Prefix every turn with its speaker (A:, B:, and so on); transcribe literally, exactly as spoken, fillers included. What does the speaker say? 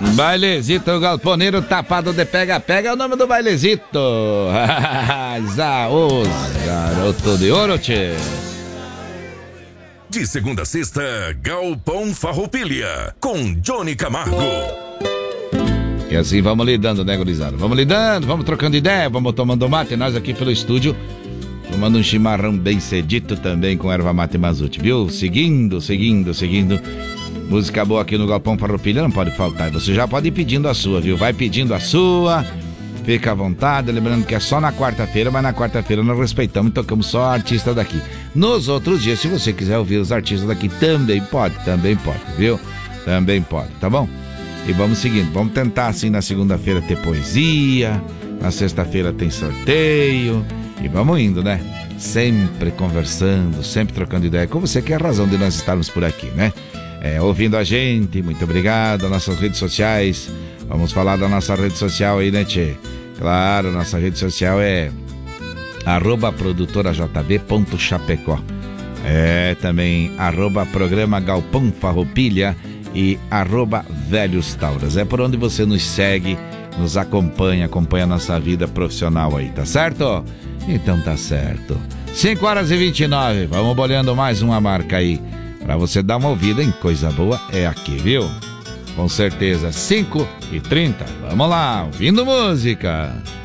A: Bailezito galponeiro tapado de pega-pega é o nome do bailezito. Os garoto de ouro, tchê.
B: De segunda a sexta, Galpão Farroupilha, com Johnny Camargo.
A: E assim vamos lidando, né, gurizada? Vamos lidando, vamos trocando ideia, vamos tomando mate. Nós aqui pelo estúdio, tomando um chimarrão bem cedito também com erva mate Mazute, viu? Seguindo, seguindo, seguindo. Música boa aqui no Galpão Farroupilha não pode faltar. Você já pode ir pedindo a sua, viu? Vai pedindo a sua, fica à vontade. Lembrando que é só na quarta-feira, mas na quarta-feira nós respeitamos e tocamos só artista daqui. Nos outros dias, se você quiser ouvir os artistas daqui, também pode, também pode, viu? Também pode, tá bom? E vamos seguindo, vamos tentar assim na segunda-feira ter poesia, na sexta-feira tem sorteio, e vamos indo, né? Sempre conversando, sempre trocando ideia com você, que é a razão de nós estarmos por aqui, né? É, ouvindo a gente, muito obrigado. Nossas redes sociais, vamos falar da nossa rede social aí, né, tchê? Claro, nossa rede social é arroba produtora jb.chapecó. É, também arroba programa Galpão Farroupilha e arroba Velhos Tauras. É por onde você nos segue, nos acompanha, acompanha a nossa vida profissional aí, tá certo? Então tá certo. cinco horas e vinte e nove, vamos bolhando mais uma marca aí. Pra você dar uma ouvida em coisa boa, é aqui, viu? Com certeza, cinco e trinta. Vamos lá, ouvindo música.